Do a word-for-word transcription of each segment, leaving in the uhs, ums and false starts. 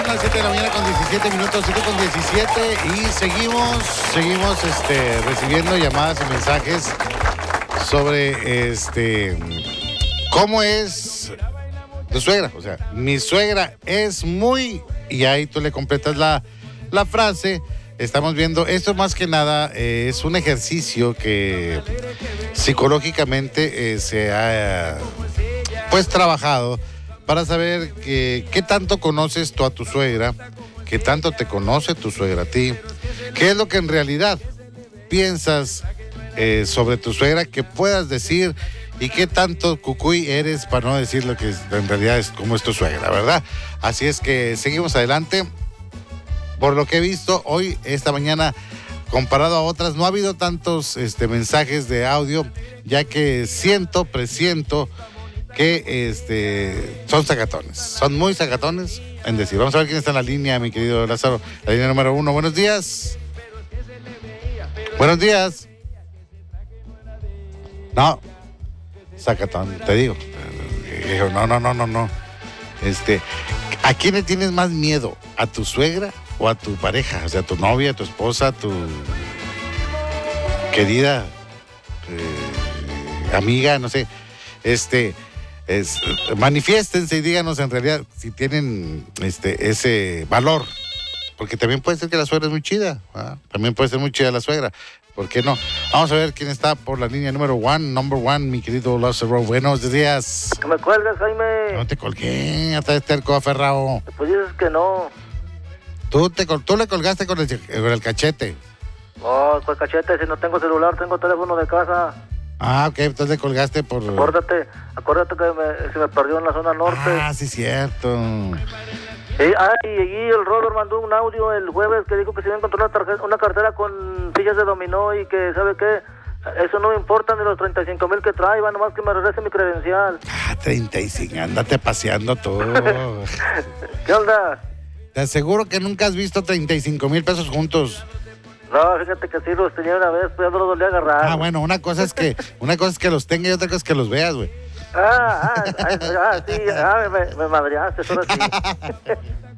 las siete de la mañana con diecisiete minutos, siete con diecisiete, y seguimos, seguimos este, recibiendo llamadas y mensajes sobre este cómo es tu suegra. O sea, mi suegra es muy, y ahí tú le completas la, la frase. Estamos viendo, esto más que nada eh, es un ejercicio que psicológicamente eh, se ha pues trabajado para saber que, qué tanto conoces tú a tu suegra, qué tanto te conoce tu suegra a ti, qué es lo que en realidad piensas eh, sobre tu suegra que puedas decir y qué tanto cucuy eres para no decir lo que en realidad es como es tu suegra, ¿verdad? Así es que seguimos adelante. Por lo que he visto hoy, esta mañana, comparado a otras, no ha habido tantos este, mensajes de audio, ya que siento, presiento que este, son sacatones, son muy sacatones en decir. Vamos a ver quién está en la línea, mi querido Lázaro, la línea número uno. Buenos días. Buenos días. No, sacatón, te digo. No, no, no, no, no. Este, ¿a quién le tienes más miedo? ¿A tu suegra o a tu pareja? O sea, a tu novia, a tu esposa, a tu querida eh, amiga, no sé. Este, es, manifiéstense y díganos en realidad si tienen este, ese valor. Porque también puede ser que la suegra es muy chida, ¿verdad? También puede ser muy chida la suegra. ¿Por qué no? Vamos a ver quién está por la línea número one, number one, mi querido Lázaro. Buenos días. ¿Que me cuelgas, Jaime? No te colgué, hasta este arco aferrado. Pues dices que no. Tú, te, tú le colgaste con el, con el cachete. Oh, pues cachete, si no tengo celular, tengo teléfono de casa. Ah, ok, entonces le colgaste por... Acuérdate, acuérdate que me, se me perdió en la zona norte. Ah, sí, cierto. Sí, ah, y allí el Robert mandó un audio el jueves que dijo que se iba a encontrar una, tarjeta, una cartera con fichas de dominó y que, ¿sabe qué? Eso no me importa ni los treinta y cinco mil que traiga, nomás que me regrese mi credencial. Ah, treinta y cinco, ándate paseando tú. ¿Qué onda? Te aseguro que nunca has visto treinta y cinco mil pesos juntos. No, fíjate que sí los tenía una vez, pero ya no los volví a agarrar. Ah, bueno, una cosa es que una cosa es que los tenga y otra cosa es que los veas, güey. Ah, ah, ah, ah, sí, ah, me, me madreaste, ahora sí.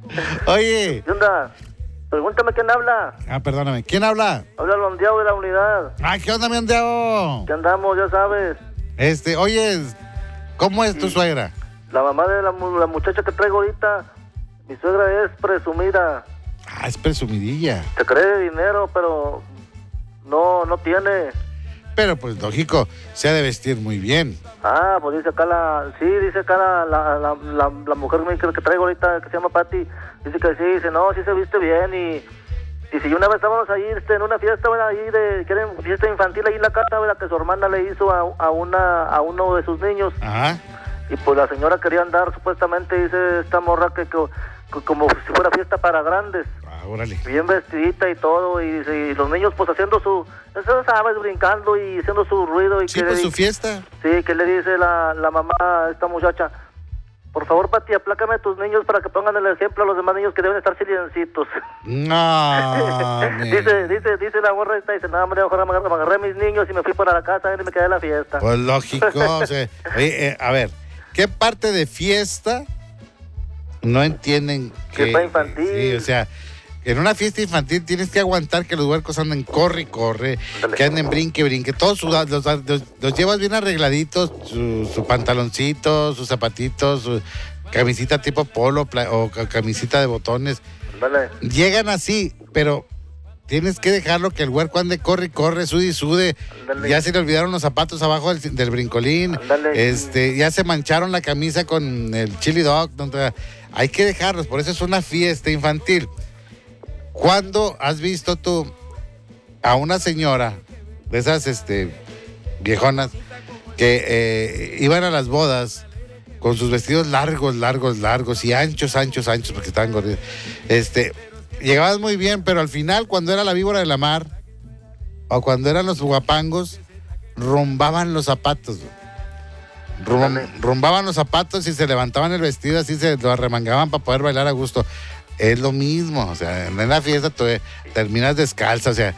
Oye. ¿Qué onda? Pregúntame quién habla. Ah, perdóname, ¿quién habla? Habla el ondeado de la unidad. Ah, ¿qué onda, mi ondeado? ¿Qué andamos? Ya sabes. Este, oye, ¿cómo es tu suegra? La mamá de la, la muchacha que traigo ahorita, mi suegra es presumida. Ah, es presumidilla. Se cree de dinero, pero no, no tiene. Pero pues lógico, se ha de vestir muy bien. Ah, pues dice acá la, sí, dice acá la, la, la, la, la mujer que, que traigo ahorita, que se llama Patty, dice que sí, dice, no, sí se viste bien, y, y si una vez estábamos ahí este, en una fiesta, ¿verdad? Ahí de, que era fiesta infantil ahí en la casa, ¿verdad? Que su hermana le hizo a, a una, a uno de sus niños. Ajá. Y pues la señora quería andar, supuestamente, dice esta morra que, que, que como si fuera fiesta para grandes. Ah, órale. Bien vestidita y todo, y, y los niños pues haciendo su, eso sabes, brincando y haciendo su ruido. Y sí, que pues le, su fiesta. Sí, que le dice la, la mamá a esta muchacha, por favor, Pati, aplácame a tus niños para que pongan el ejemplo a los demás niños que deben estar silencitos. No, dice, dice, dice la morra esta, dice, no, hombre, mejor me agarré, me agarré a mis niños y me fui para la casa y me quedé en la fiesta. Pues lógico, o sea, oye, eh, a ver, ¿qué parte de fiesta no entienden que... Que fue infantil. Sí, o sea, en una fiesta infantil tienes que aguantar que los huercos anden corre y corre, Dale. que anden brinque, brinque, todos los, los, los, los llevas bien arregladitos, su, su pantaloncito, sus zapatitos, su camisita tipo polo o camisita de botones. Dale. Llegan así, pero tienes que dejarlo que el huerco ande corre y corre, sude y sude. Dale. Ya se le olvidaron los zapatos abajo del, del brincolín. Dale. Este, ya se mancharon la camisa con el chili dog. Hay que dejarlos, por eso es una fiesta infantil. ¿Cuándo has visto tú a una señora de esas este, viejonas que eh, iban a las bodas con sus vestidos largos, largos, largos y anchos, anchos, anchos porque estaban gorditos? Este, llegabas muy bien, pero al final cuando era la víbora de la mar o cuando eran los guapangos, rumbaban los zapatos. Rum, rumbaban los zapatos y se levantaban el vestido, así se lo arremangaban para poder bailar a gusto. Es lo mismo, o sea, en la fiesta tú terminas descalza, o sea,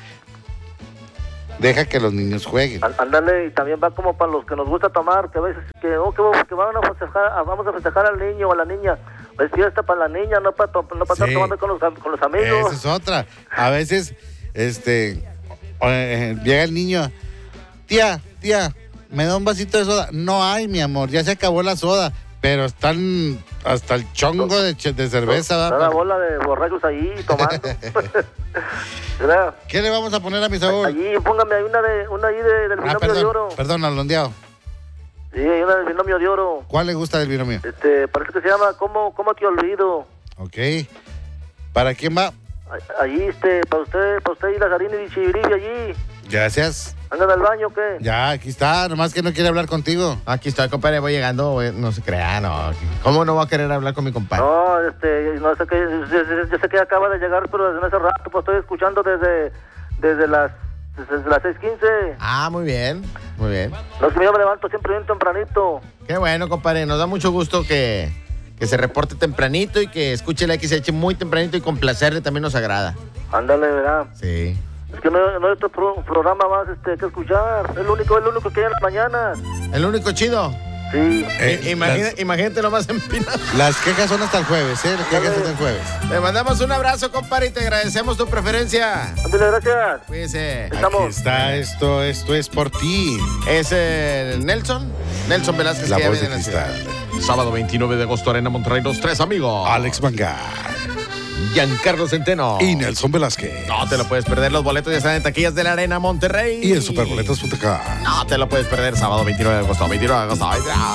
deja que los niños jueguen. Ándale, y también va como para los que nos gusta tomar, que a veces que, oh, que, que van a festejar, vamos a festejar al niño o a la niña. es fiesta para la niña, no para to- no para Sí. estar tomando con los, am- con los amigos. Esa es otra. A veces, este, eh, llega el niño, tía, tía, ¿me da un vasito de soda? No hay, mi amor, ya se acabó la soda, pero están hasta el chongo de, che- de cerveza. Está ¿verdad? la bola de borrachos ahí tomando. ¿Verdad? ¿Qué le vamos a poner a mi sabor? Allí, póngame ahí una, de, una ahí de, del Ah, binomio de perdón, oro. perdón, alondeado. Sí, hay una del binomio de oro. ¿Cuál le gusta del binomio? Este, parece que se llama ¿Cómo, cómo te olvido? Ok. ¿Para quién va? A- Allí, este, para usted, para usted y Lazarín y Chibiribi allí. Gracias. ¿Andan al baño o qué? Ya, aquí está, nomás que no quiere hablar contigo. Aquí estoy, compadre, voy llegando, voy- no se crea, no. ¿Cómo no va a querer hablar con mi compadre? No, este, no sé qué, yo, yo- yo sé que acaba de llegar, pero desde hace rato, pues estoy escuchando desde, desde las, desde las seis quince. Ah, muy bien, muy bien. No es que yo me levanto siempre bien tempranito. Qué bueno, compadre, nos da mucho gusto que, que se reporte tempranito y que escuche la X H muy tempranito y con placer también nos agrada. Ándale, ¿verdad? Sí. Es que no, no hay otro pro- programa más este, que escuchar. Es lo único, es lo único que hay en las mañanas. El único chido. Sí. Eh, I- imagina- las, imagínate nomás empinado. las quejas son hasta el jueves, ¿eh? Las quejas son hasta el jueves. Te mandamos un abrazo, compadre, y te agradecemos tu preferencia. Ándale, gracias. Cuídese. Estamos. Aquí está esto, esto es por ti. Es el Nelson. Nelson Velázquez. La que ya voz de viene en la cristal. ciudad. Sábado veintinueve de agosto, Arena Monterrey, los tres amigos. Alex Manga Giancarlo Centeno. y Nelson Velázquez. No te lo puedes perder, los boletos ya están en taquillas de la Arena Monterrey. Y en superboletos punto com. No te lo puedes perder, sábado veintinueve de agosto, veintinueve de agosto. Ay,